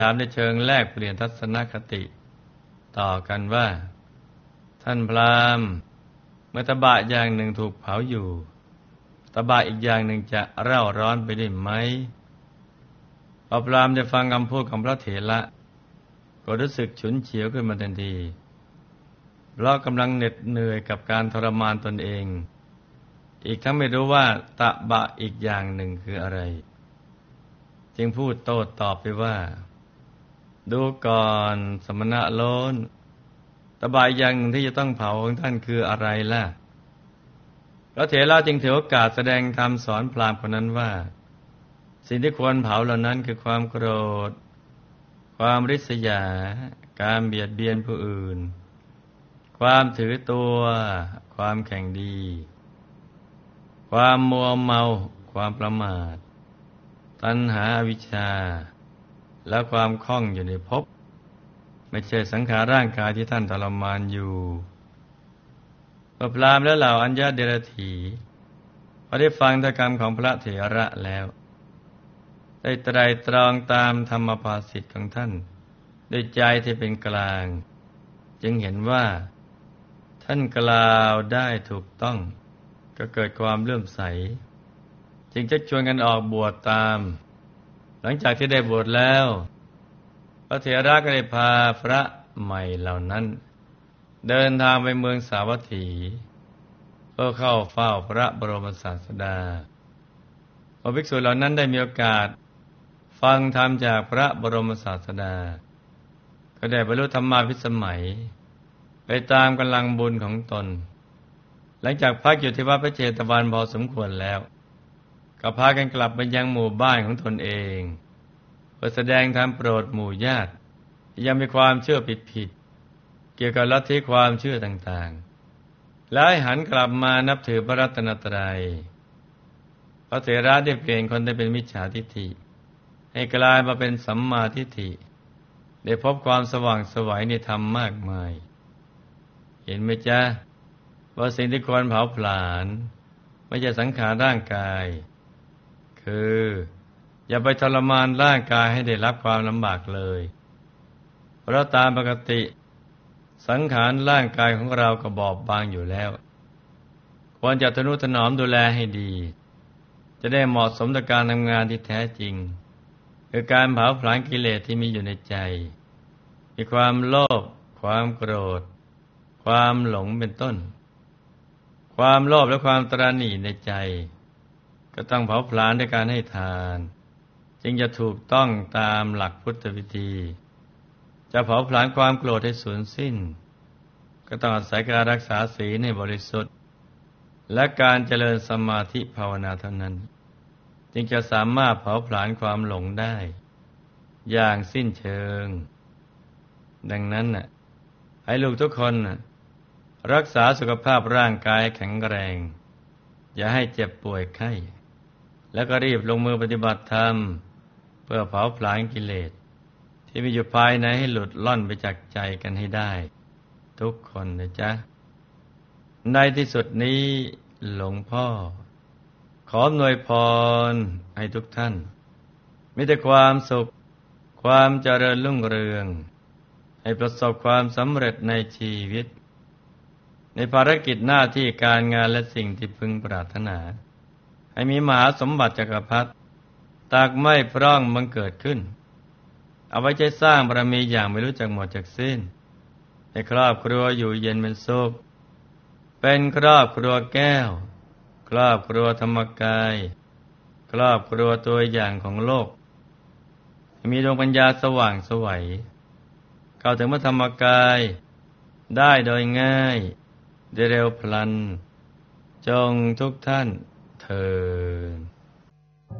ถามในเชิงแลกเปลี่ยนทัศนคติต่อกันว่าท่านพราหมณ์เมื่อตบะอย่างหนึ่งถูกเผาอยู่ตบะอีกอย่างหนึ่งจะเร่าร้อนไปได้ไหมพอพราหมณ์ได้ฟังคำพูดของพระเถระก็รู้สึกฉุนเฉียวขึ้นมาทันทีเพราะกำลังเหน็ดเหนื่อยกับการทรมานตนเองอีกทั้งไม่รู้ว่าตบะอีกอย่างหนึ่งคืออะไรจึงพูดโต้ตอบไปว่าดูก่อนสมณะโลนตบะอีกอย่างหนึ่งที่จะต้องเผาของท่านคืออะไรล่ะพระเถระจึงถือโอกาสแสดงธรรมสอนพราหมณ์คนนั้นว่าสิ่งที่ควรเผาเหล่านั้นคือความโกรธความริษยาการเบียดเบียนผู้อื่นความถือตัวความแข่งดีความมัวเมาความประมาทตัณหาอวิชชาและความคล้องอยู่ในภพไม่ใช่สังขารร่างกายที่ท่านทรมานอยู่พราหมณ์และเหล่าอัญญาเดรัจฉีพอได้ฟังถ้อยคำของพระเถระแล้วได้ไตร่ตรองตามธรรมภาษิตของท่านด้วยใจที่เป็นกลางจึงเห็นว่าท่านกล่าวได้ถูกต้องก็เกิดความเลื่อมใสจึงชักชวนกันออกบวชตามหลังจากที่ได้บวชแล้วพระเถระก็ได้พาพระใหม่เหล่านั้นเดินทางไปเมืองสาวัตถีเพื่อเข้าเฝ้าพระบรมศาสดาพอภิกษุเหล่านั้นได้มีโอกาสฟังธรรมจากพระบรมศาสดาก็ได้บรรลุธรรมาภิสมัยไปตามกำลังบุญของตนหลังจากพักอยู่ที่วัดพระเชตวันพอสมควรแล้วก็พากันกลับไปยังหมู่บ้านของตนเองเพื่อแสดงธรรมโปรดหมู่ญาติที่ยังมีความเชื่อผิดเกี่ยวกับลัทธิความเชื่อต่างๆและให้หันกลับมานับถือพระรัตนตรัยพระเถระได้เปลี่ยนคนที่เป็นมิจฉาทิฏฐิให้กลายมาเป็นสัมมาทิฏฐิได้พบความสว่างไสวในธรรมมากมายเห็นไหมจ๊ะว่าสิ่งที่ควรเผาผลาญไม่ใช่สังขารร่างกายคืออย่าไปทรมานร่างกายให้ได้รับความลำบากเลยเพราะตามปกติสังขารร่างกายของเราก็บอบบางอยู่แล้วควรจะทนุถนอมดูแลให้ดีจะได้เหมาะสมต่อการทำงานที่แท้จริงคือการเผาผลาญกิเลสที่มีอยู่ในใจมีความโลภความโกรธความหลงเป็นต้นความโลภและความตระหนี่ในใจก็ต้องเผาผลาญด้วยการให้ทานจึงจะถูกต้องตามหลักพุทธวิธีจะเผาผลาญความโกรธให้สูญสิ้นก็ต้องอาศัยการรักษาศีลให้บริสุทธิ์และการเจริญสมาธิภาวนาเท่านั้นจึงจะสามารถเผาผลาญความหลงได้อย่างสิ้นเชิงดังนั้นให้ลูกทุกคนรักษาสุขภาพร่างกายแข็งแรงอย่าให้เจ็บป่วยไข้แล้วก็รีบลงมือปฏิบัติธรรมเพื่อเผาผลาญกิเลสที่มีอยู่ภายในให้หลุดล่อนไปจากใจกันให้ได้ทุกคนนะจ๊ะในที่สุดนี้หลวงพ่อขออำนวยพรให้ทุกท่านมีแต่ความสุขความเจริญรุ่งเรืองให้ประสบความสำเร็จในชีวิตในภารกิจหน้าที่การงานและสิ่งที่พึงปรารถนาให้มีมหาสมบัติจักรพรรดิตากไม่พร่องบังเกิดขึ้นเอาไว้ใช้สร้างบารมีอย่างไม่รู้จักหมดจักสิ้นให้ครอบครัวอยู่เย็นเป็นสุขเป็นครอบครัวแก้วครอบครัวธรรมกายครอบครัวตัวอย่างของโลกมีดวงปัญญาสว่างไสวเข้าถึงพระธรรมกายได้โดยง่ายได้เร็วพลันจงทุกท่านเทอญ